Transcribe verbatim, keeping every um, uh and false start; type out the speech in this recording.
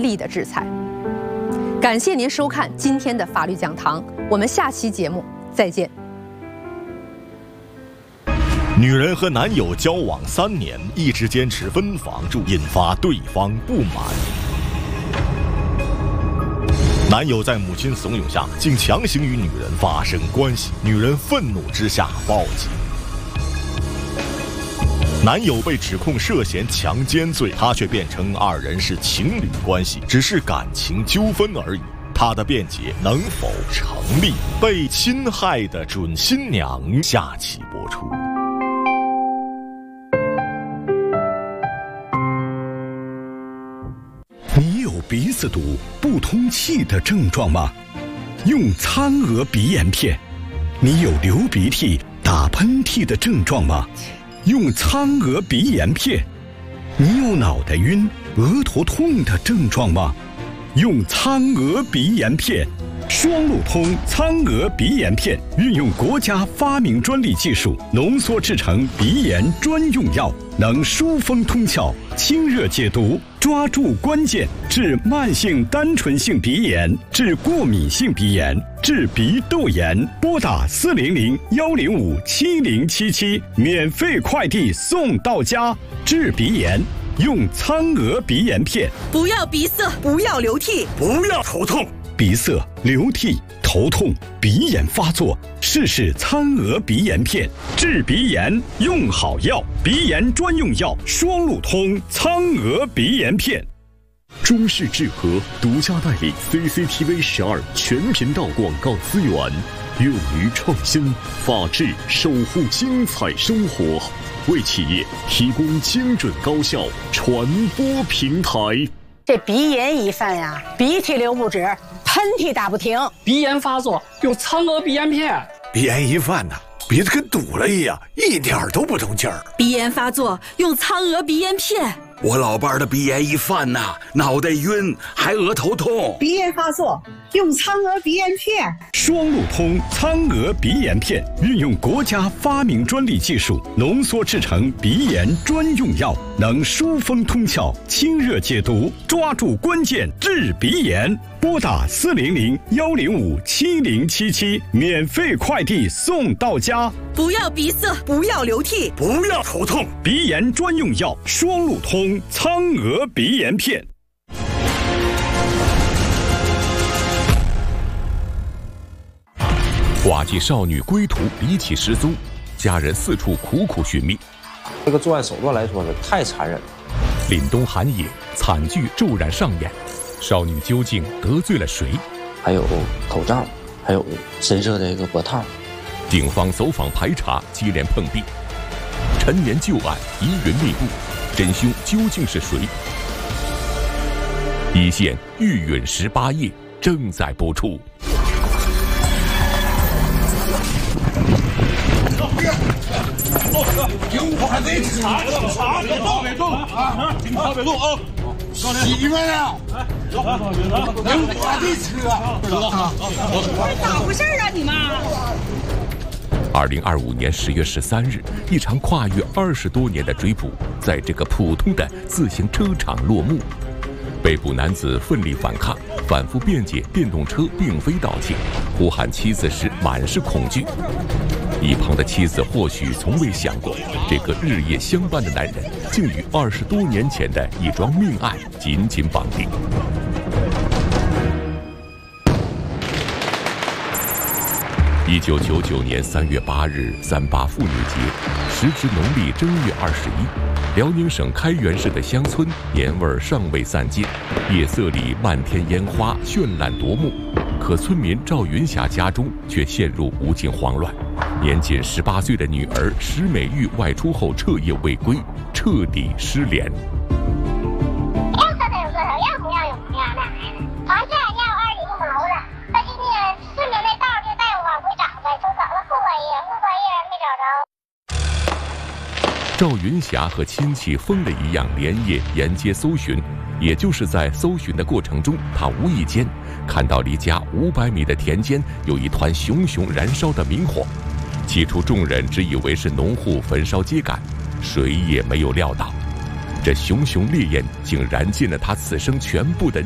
厉的制裁。感谢您收看今天的法律讲堂，我们下期节目再见。 女人和男友交往三年，一直坚持分房住，引发对方不满。男友在母亲怂恿下，竟强行与女人发生关系，女人愤怒之下报警。男友被指控涉嫌强奸罪，他却辩称二人是情侣关系，只是感情纠纷而已。他的辩解能否成立？被侵害的准新娘下期播出。 你有鼻子堵、不通气的症状吗？用苍娥鼻炎片。你有流鼻涕、打喷嚏的症状吗？用苍娥鼻炎片。你有脑袋晕、额头痛的症状吗？用苍娥鼻炎片。双路通苍娥鼻炎片运用国家发明专利技术浓缩制成鼻炎专用药，能疏风通窍、清热解毒，抓住关键，治慢性单纯性鼻炎，治过敏性鼻炎，治鼻窦炎。拨打四零零幺零五七零七七，免费快递送到家。治鼻炎用苍娥鼻炎片。 不要鼻塞，不要流涕， 不要头痛。鼻塞、流涕、头痛、鼻炎发作，试试苍娥鼻炎片，治鼻炎用好药，鼻炎专用药双路通苍娥鼻炎片。 中视智和独家代理 C C T V 十二全频道广告资源，勇于创新，法治守护精彩生活，为企业提供精准高效传播平台。 这鼻炎一犯呀，鼻涕流不止，喷嚏打不停， 鼻炎发作用苍娥鼻炎片。 鼻炎一犯呐，鼻子跟堵了一样，一点都不通气儿。 鼻炎发作用苍娥鼻炎片。 我老伴儿的鼻炎一犯呐，脑袋晕，还额头痛。 鼻炎发作用苍娥鼻炎片。 双路通苍娥鼻炎片运用国家发明专利技术浓缩制成鼻炎专用药，能疏风通窍、清热解毒，抓住关键，治鼻炎。拨打四零零幺零五七零七七，免费快递送到家。 不要鼻塞，不要流涕， 不要头痛，鼻炎专用药双路通苍娥鼻炎片。 挂记少女归途离奇失踪，家人四处苦苦寻觅。 这个作案手段来说呢，太残忍了。 凛冬寒夜，惨剧骤然上演，少女究竟得罪了谁？ 还有口罩，还有深色的一个脖套。 警方走访排查，接连碰壁。陈年旧案疑云密布，真凶究竟是谁？一线玉允十八夜正在播出。 警察得查查别动别动啊！警察别动啊！媳妇儿啊！警察的车啊！ 咋回事啊你妈？ 二零二五年十月十三日，一场跨越二十多年的追捕，在这个普通的自行车场落幕。被捕男子奋力反抗，反复辩解电动车并非盗窃，呼喊妻子时满是恐惧。一旁的妻子或许从未想过，这个日夜相伴的男人竟与二十多年前的一桩命案紧紧绑定。一九九九年三月八日，三八妇女节，时值农历正月二十一，辽宁省开原市的乡村年味尚未散尽，夜色里漫天烟花绚烂夺目，可村民赵云霞家中却陷入无尽慌乱。年仅十八岁的女儿石美玉外出后彻夜未归，彻底失联。赵云霞和亲戚疯了一样连夜沿街搜寻，也就是在搜寻的过程中，她无意间看到离家五百米的田间有一团熊熊燃烧的明火。起初众人只以为是农户焚烧秸秆，谁也没有料到，这熊熊烈焰竟燃尽了他此生全部的